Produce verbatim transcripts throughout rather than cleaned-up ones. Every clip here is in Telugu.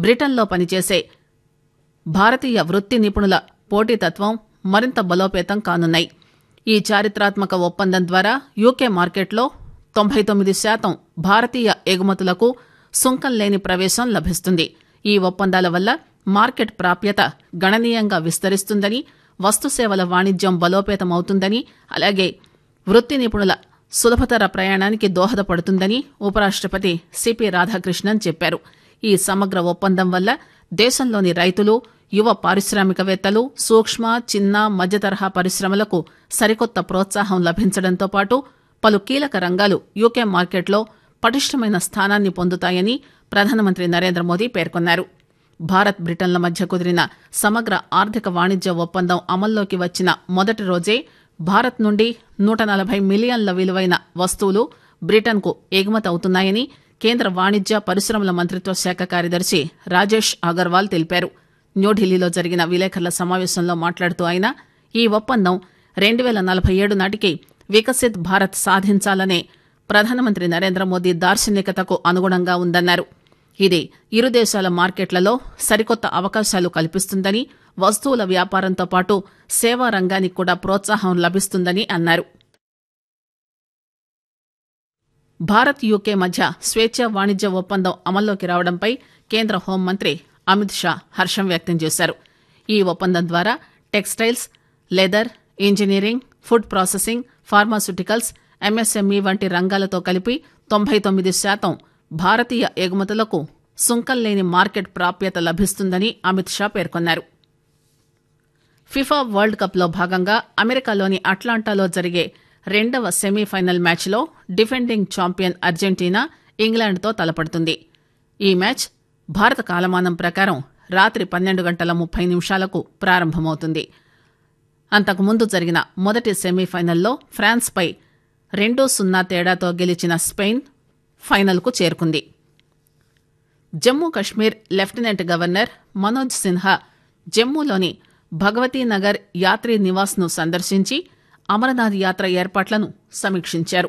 బ్రిటన్లో పనిచేసే భారతీయ వృత్తి నిపుణుల పోటీతత్వం మరింత బలోపేతం కానున్నాయి. ఈ చారిత్రాత్మక ఒప్పందం ద్వారా యూకే మార్కెట్లో తొంభై తొమ్మిది శాతం భారతీయ ఎగుమతులకు సుంకం లేని ప్రవేశం లభిస్తుంది. ఈ ఒప్పందాల వల్ల మార్కెట్ ప్రాప్యత గణనీయంగా విస్తరిస్తుందని, వస్తుసేవల వాణిజ్యం బలోపేతమవుతుందని, అలాగే వృత్తి నిపుణుల సులభతర ప్రయాణానికి దోహదపడుతుందని ఉపరాష్టపతి సిపి రాధాకృష్ణన్ చెప్పారు. ఈ సమగ్ర ఒప్పందం వల్ల దేశంలోని రైతులు, యువ పారిశ్రామికవేత్తలు, సూక్ష్మ, చిన్న, మధ్యతరహా పరిశ్రమలకు సరికొత్త ప్రోత్సాహం లభించడంతో పాటు పలు కీలక రంగాలు యూకే మార్కెట్లో పటిష్టమైన స్థానాన్ని పొందుతాయని ప్రధానమంత్రి నరేంద్ర మోదీ పేర్కొన్నారు. భారత్ బ్రిటన్ల మధ్య కుదిరిన సమగ్ర ఆర్థిక వాణిజ్య ఒప్పందం అమల్లోకి వచ్చిన మొదటి రోజే భారత్ నుండి నూట నలభై మిలియన్ల విలువైన వస్తువులు బ్రిటన్కు ఎగుమతి అవుతున్నాయని కేంద్ర వాణిజ్య పరిశ్రమల మంత్రిత్వ శాఖ కార్యదర్శి రాజేష్ అగర్వాల్ తెలిపారు. న్యూఢిల్లీలో జరిగిన విలేకరుల సమావేశంలో మాట్లాడుతూ ఆయన ఈ ఒప్పందం రెండు వేల నలభై ఏడు నాటికి వికసిత్ భారత్ సాధించాలనే ప్రధానమంత్రి నరేంద్ర మోదీ దార్శనికతకు అనుగుణంగా ఉందన్నారు. ఇది ఇరు దేశాల మార్కెట్లలో సరికొత్త అవకాశాలు కల్పిస్తుందని, వస్తువుల వ్యాపారంతో పాటు సేవా రంగానికి కూడా ప్రోత్సాహం లభిస్తుందని అన్నారు. భారత్ యూకే మధ్య స్వేచ్ఛా వాణిజ్య ఒప్పందం అమల్లోకి రావడంపై కేంద్ర హోంమంత్రి అమిత్ షా హర్షం వ్యక్తం చేశారు. ఈ ఒప్పందం ద్వారా textiles, leather, engineering, food processing, pharmaceuticals, MSME వంటి రంగాలతో కలిపి తొంభై తొమ్మిది శాతం భారతీయ ఎగుమతులకు సుంకం లేని మార్కెట్ ప్రాప్యత లభిస్తుందని అమిత్ షా పేర్కొన్నారు. ఫిఫా వరల్డ్ కప్లో భాగంగా అమెరికాలోని అట్లాంటాలో జరిగే రెండవ సెమీఫైనల్ మ్యాచ్లో డిఫెండింగ్ ఛాంపియన్ అర్జెంటీనా ఇంగ్లాండ్తో తలపడుతుంది. ఈ మ్యాచ్ భారత కాలమానం ప్రకారం రాత్రి పన్నెండు గంటల ముప్పై నిమిషాలకు ప్రారంభమవుతుంది. అంతకుముందు జరిగిన మొదటి సెమీఫైనల్లో ఫ్రాన్స్పై రెండు సున్నా తేడాతో గెలిచిన స్పెయిన్ ఫైనల్కు చేరుకుంది. జమ్మూ కశ్మీర్ లెఫ్టినెంట్ గవర్నర్ మనోజ్ సిన్హా జమ్మూలోని భగవతీనగర్ యాత్రీ నివాస్ను సందర్శించి అమరనాథ్ యాత్ర ఏర్పాట్లను సమీక్షించారు.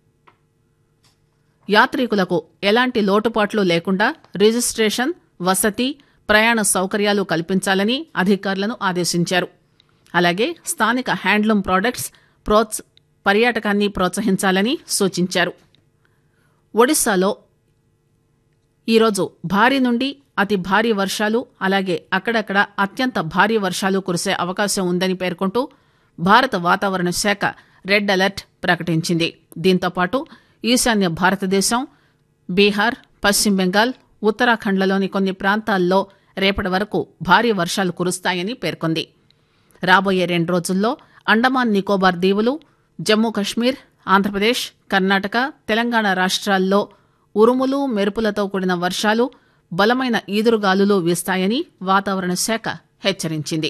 యాత్రికులకు ఎలాంటి లోటుపాట్లు లేకుండా రిజిస్ట్రేషన్, వసతి, ప్రయాణ సౌకర్యాలు కల్పించాలని అధికారులను ఆదేశించారు. అలాగే స్థానిక హ్యాండ్లూమ్ ప్రాడక్ట్స్ ప్రోత్స పర్యాటకాన్ని ప్రోత్సహించాలని సూచించారు. ఒడిశాలో ఈరోజు భారీ నుండి అతి భారీ వర్షాలు, అలాగే అక్కడక్కడ అత్యంత భారీ వర్షాలు కురిసే అవకాశం ఉందని పేర్కొంటూ భారత వాతావరణ శాఖ రెడ్ అలర్ట్ ప్రకటించింది. దీంతో పాటు ఈశాన్య భారతదేశం, బీహార్, పశ్చిమ బెంగాల్, ఉత్తరాఖండ్లలోని కొన్ని ప్రాంతాల్లో రేపటి వరకు భారీ వర్షాలు కురుస్తాయని పేర్కొంది. రాబోయే రెండు రోజుల్లో అండమాన్ నికోబార్ దీవులు, జమ్మూ కశ్మీర్, ఆంధ్రప్రదేశ్, కర్ణాటక, తెలంగాణ రాష్ట్రాల్లో ఉరుములు, మెరుపులతో కూడిన వర్షాలు, బలమైన ఈదురుగాలులు వీస్తాయని వాతావరణ శాఖ హెచ్చరించింది.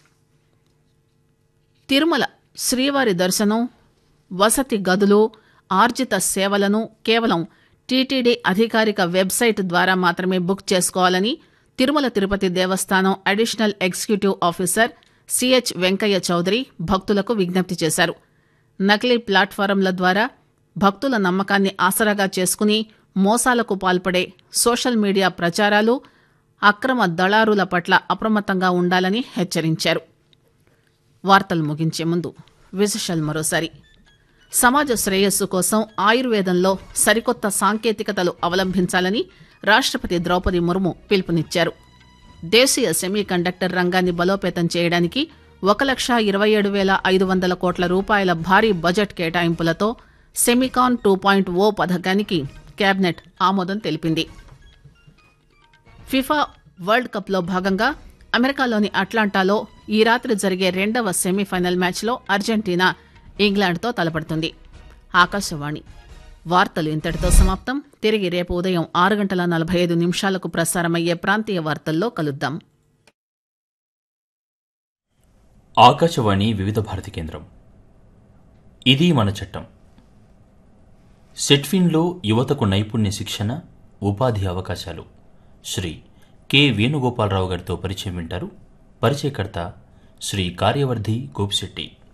తిరుమల శ్రీవారి దర్శనం, వసతి గదులు, ఆర్జిత సేవలను కేవలం టీటీడీ అధికారిక వెబ్సైట్ ద్వారా మాత్రమే బుక్ చేసుకోవాలని తిరుమల తిరుపతి దేవస్థానం additional executive officer CH Venkaiah Chowdary భక్తులకు విజ్ఞప్తి చేశారు. నకిలీ ప్లాట్ఫారంల ద్వారా భక్తుల నమ్మకాన్ని ఆసరాగా చేసుకుని మోసాలకు పాల్పడే సోషల్ మీడియా ప్రచారాలు, అక్రమ దళారుల పట్ల అప్రమత్తంగా ఉండాలని హెచ్చరించారు. వార్తలు ముగించే ముందు విశేషాలు మరోసారి. సమాజ శ్రేయస్సు కోసం ఆయుర్వేదంలో సరికొత్త సాంకేతికతలు అవలంబించాలని రాష్ట్రపతి ద్రౌపది ముర్ము పిలుపునిచ్చారు. దేశీయ సెమీ కండక్టర్ రంగాన్ని బలోపేతం చేయడానికి ఒక లక్ష ఇరవై ఏడు వేల ఐదు వందల కోట్ల రూపాయల భారీ బడ్జెట్ కేటాయింపులతో సెమికాన్ టూ పాయింట్ ఓ పథకానికి కేబినెట్ ఆమోదం తెలిపింది. ఫిఫా వరల్డ్ కప్లో భాగంగా అమెరికాలోని అట్లాంటాలో ఈ రాత్రి జరిగే రెండవ సెమీఫైనల్ మ్యాచ్లో అర్జెంటీనా ఇంగ్లాండ్తో తలపడుతుంది. ఆకాశవాణి వార్తలు ఇంతటితో సమాప్తం. తిరిగి రేపు ఉదయం ఆరు గంటల నలభై ఐదు నిమిషాలకు ప్రసారమయ్యే ప్రాంతీయ వార్తల్లో కలుద్దాం. ఆకాశవాణి వివిధ భారతి కేంద్రం. ఇది మన చట్టం. సెట్ఫిన్లో యువతకు నైపుణ్య శిక్షణ, ఉపాధి అవకాశాలు శ్రీ కె వేణుగోపాలరావు గారితో పరిచయం వింటారు. పరిచయకర్త శ్రీ కార్యవర్ధి గోపిశెట్టి.